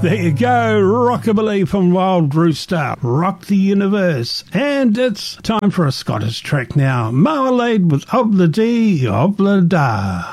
There you go, Rockabilly from Wild Rooster. Rock the universe. And it's time for a Scottish track now. Marmalade with Obla Dee, Obla Da.